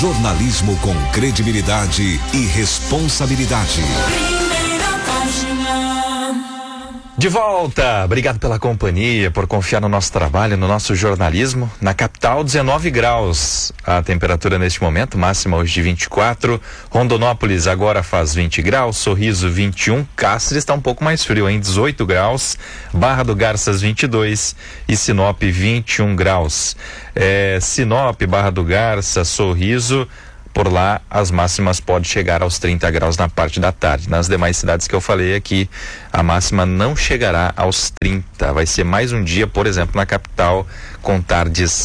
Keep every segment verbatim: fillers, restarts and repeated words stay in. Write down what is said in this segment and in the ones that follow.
Jornalismo com credibilidade e responsabilidade. De volta, obrigado pela companhia, por confiar no nosso trabalho, no nosso jornalismo. Na capital, dezenove graus a temperatura neste momento, máxima hoje de vinte e quatro. Rondonópolis agora faz vinte graus, Sorriso vinte e um, Cáceres está um pouco mais frio, em dezoito graus, Barra do Garças vinte e dois e Sinop vinte e um graus. É, Sinop, Barra do Garças, Sorriso, por lá as máximas podem chegar aos trinta graus na parte da tarde. Nas demais cidades que eu falei aqui, a máxima não chegará aos trinta. Vai ser mais um dia, por exemplo, na capital, com tardes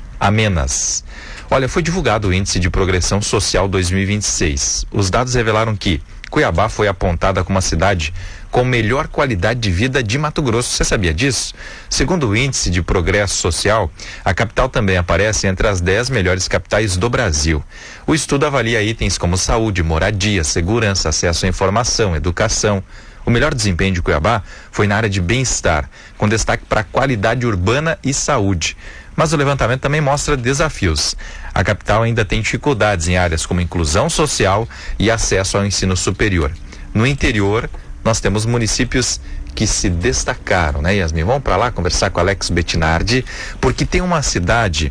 amenas. Olha, foi divulgado o Índice de Progressão Social dois mil e vinte e seis. Os dados revelaram que Cuiabá foi apontada como a cidade com melhor qualidade de vida de Mato Grosso. Você sabia disso? Segundo o Índice de Progresso Social, a capital também aparece entre as dez melhores capitais do Brasil. O estudo avalia itens como saúde, moradia, segurança, acesso à informação, educação. O melhor desempenho de Cuiabá foi na área de bem-estar, com destaque para a qualidade urbana e saúde. Mas o levantamento também mostra desafios. A capital ainda tem dificuldades em áreas como inclusão social e acesso ao ensino superior. No interior, nós temos municípios que se destacaram, né, Yasmin? Vamos para lá conversar com Alex Bettinardi, porque tem uma cidade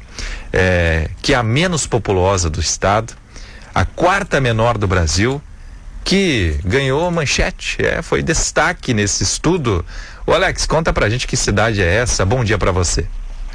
é, que é a menos populosa do estado, a quarta menor do Brasil, que ganhou manchete, é, foi destaque nesse estudo. Ô Alex, conta pra gente que cidade é essa. Bom dia para você.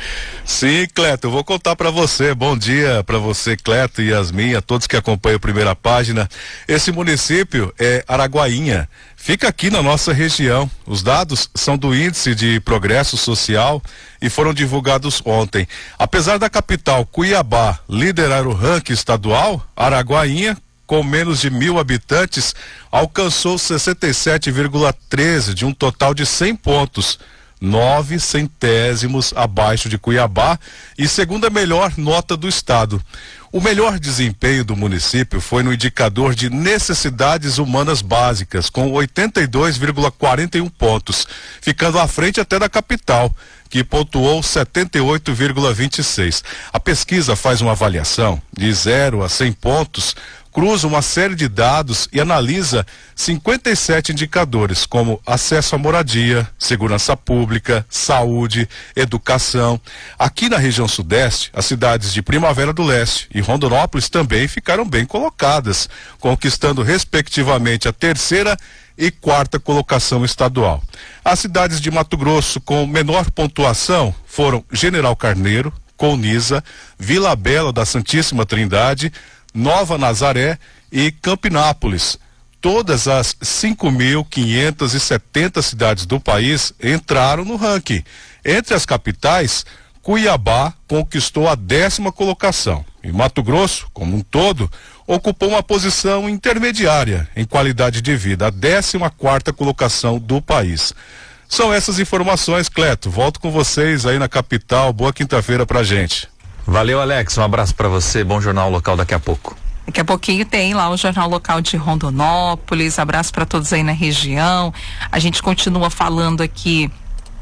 Sim, Cleto, eu vou contar para você. Bom dia para você, Cleto, e Yasmin, a todos que acompanham a Primeira Página. Esse município é Araguainha, fica aqui na nossa região. Os dados são do Índice de Progresso Social e foram divulgados ontem. Apesar da capital Cuiabá liderar o ranking estadual, Araguainha, com menos de mil habitantes, alcançou sessenta e sete vírgula treze de um total de cem pontos. Nove centésimos abaixo de Cuiabá e segunda melhor nota do estado. O melhor desempenho do município foi no indicador de necessidades humanas básicas, com oitenta e dois vírgula quarenta e um pontos, ficando à frente até da capital, que pontuou setenta e oito vírgula vinte e seis. A pesquisa faz uma avaliação de zero a cem pontos, cruza uma série de dados e analisa cinquenta e sete indicadores, como acesso à moradia, segurança pública, saúde, educação. Aqui na região sudeste, as cidades de Primavera do Leste e Rondonópolis também ficaram bem colocadas, conquistando respectivamente a terceira e quarta colocação estadual. As cidades de Mato Grosso com menor pontuação foram General Carneiro, Colniza, Vila Bela da Santíssima Trindade, Nova Nazaré e Campinápolis. Todas as cinco mil quinhentas e setenta cidades do país entraram no ranking. Entre as capitais, Cuiabá conquistou a décima colocação e Mato Grosso, como um todo, ocupou uma posição intermediária em qualidade de vida, a décima quarta colocação do país. São essas informações, Cleto. Volto com vocês aí na capital. Boa quinta-feira pra gente. Valeu, Alex, um abraço para você, bom jornal local daqui a pouco. Daqui a pouquinho tem lá o Jornal Local de Rondonópolis. Abraço para todos aí na região. A gente continua falando aqui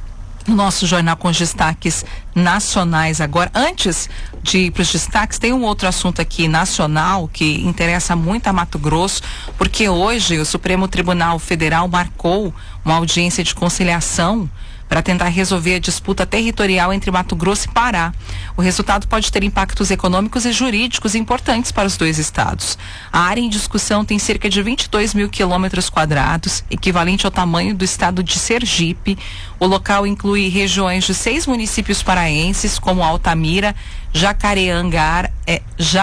no nosso jornal com os destaques nacionais agora. Antes de ir para os destaques, tem um outro assunto aqui nacional que interessa muito a Mato Grosso, porque hoje o Supremo Tribunal Federal marcou uma audiência de conciliação para tentar resolver a disputa territorial entre Mato Grosso e Pará. O resultado pode ter impactos econômicos e jurídicos importantes para os dois estados. A área em discussão tem cerca de vinte e dois mil quilômetros quadrados, equivalente ao tamanho do estado de Sergipe. O local inclui regiões de seis municípios paraenses, como Altamira, Jacareangar, é,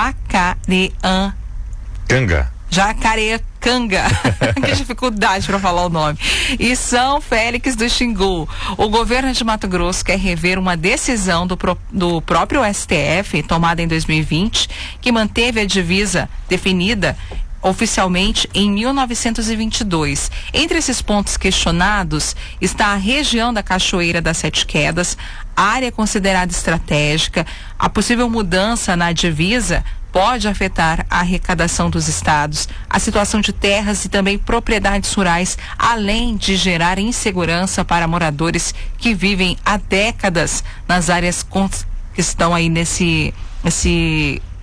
Jacarean... Canga. Jacarecanga, que dificuldade para falar o nome, e São Félix do Xingu. O governo de Mato Grosso quer rever uma decisão do, pro, do próprio S T F, tomada em dois mil e vinte, que manteve a divisa definida oficialmente em mil novecentos e vinte e dois. Entre esses pontos questionados está a região da Cachoeira das Sete Quedas, área considerada estratégica. A possível mudança na divisa pode afetar a arrecadação dos estados, a situação de terras e também propriedades rurais, além de gerar insegurança para moradores que vivem há décadas nas áreas que estão aí nesse, nesse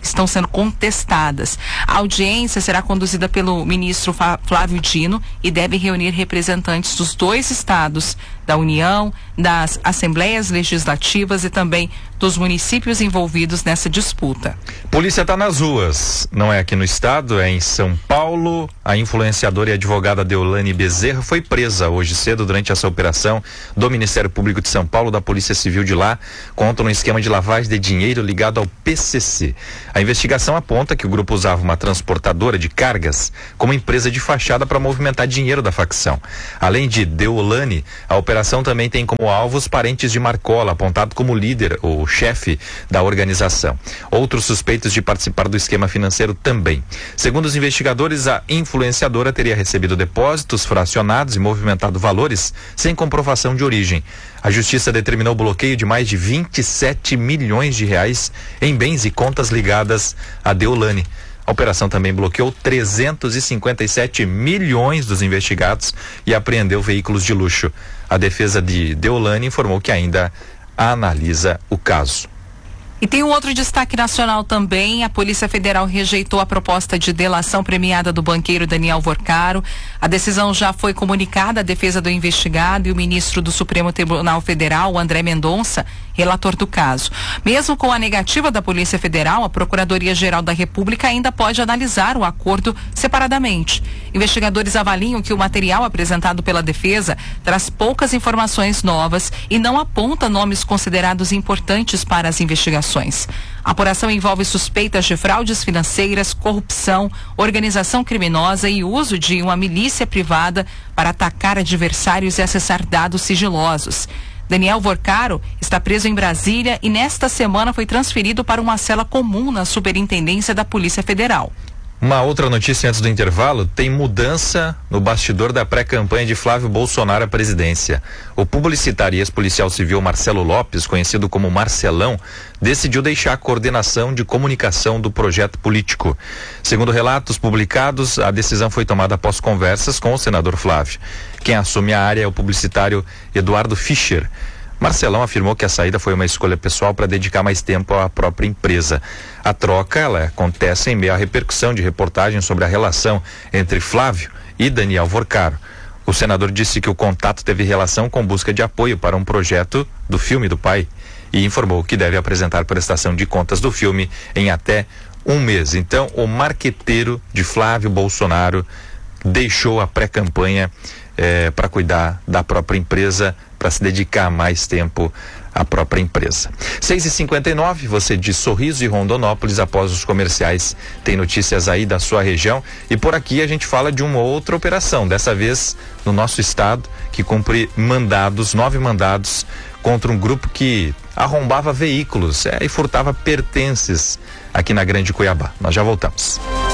estão sendo contestadas. A audiência será conduzida pelo ministro Flávio Dino e deve reunir representantes dos dois estados, da União, das Assembleias Legislativas e também dos municípios envolvidos nessa disputa. Polícia está nas ruas, não é aqui no estado, é em São Paulo. A influenciadora e advogada Deolane Bezerra foi presa hoje cedo durante essa operação do Ministério Público de São Paulo, da Polícia Civil de lá, contra um esquema de lavagem de dinheiro ligado ao P C C. A investigação aponta que o grupo usava uma transportadora de cargas como empresa de fachada para movimentar dinheiro da facção. Além de Deolane, a operação também tem como alvos parentes de Marcola, apontado como líder ou chefe da organização. Outros suspeitos de participar do esquema financeiro também. Segundo os investigadores, a influenciadora teria recebido depósitos fracionados e movimentado valores sem comprovação de origem. A justiça determinou o bloqueio de mais de vinte e sete milhões de reais em bens e contas ligadas a Deolane. A operação também bloqueou trezentos e cinquenta e sete milhões dos investigados e apreendeu veículos de luxo. A defesa de Deolane informou que ainda analisa o caso. E tem um outro destaque nacional também. A Polícia Federal rejeitou a proposta de delação premiada do banqueiro Daniel Vorcaro. A decisão já foi comunicada à defesa do investigado e o ministro do Supremo Tribunal Federal, André Mendonça, relator do caso. Mesmo com a negativa da Polícia Federal, a Procuradoria-Geral da República ainda pode analisar o acordo separadamente. Investigadores avaliam que o material apresentado pela defesa traz poucas informações novas e não aponta nomes considerados importantes para as investigações. A apuração envolve suspeitas de fraudes financeiras, corrupção, organização criminosa e uso de uma milícia privada para atacar adversários e acessar dados sigilosos. Daniel Vorcaro está preso em Brasília e nesta semana foi transferido para uma cela comum na Superintendência da Polícia Federal. Uma outra notícia antes do intervalo: tem mudança no bastidor da pré-campanha de Flávio Bolsonaro à presidência. O publicitário e ex-policial civil Marcelo Lopes, conhecido como Marcelão, decidiu deixar a coordenação de comunicação do projeto político. Segundo relatos publicados, a decisão foi tomada após conversas com o senador Flávio. Quem assume a área é o publicitário Eduardo Fischer. Marcelão afirmou que a saída foi uma escolha pessoal para dedicar mais tempo à própria empresa. A troca ela acontece em meio à repercussão de reportagens sobre a relação entre Flávio e Daniel Vorcaro. O senador disse que o contato teve relação com busca de apoio para um projeto do filme do pai e informou que deve apresentar prestação de contas do filme em até um mês. Então, o marqueteiro de Flávio Bolsonaro deixou a pré-campanha eh, para cuidar da própria empresa, para se dedicar mais tempo à própria empresa. seis e cinquenta e nove, você de Sorriso e Rondonópolis, após os comerciais, tem notícias aí da sua região. E por aqui a gente fala de uma outra operação, dessa vez no nosso estado, que cumpre mandados, nove mandados, contra um grupo que arrombava veículos é, e furtava pertences aqui na Grande Cuiabá. Nós já voltamos.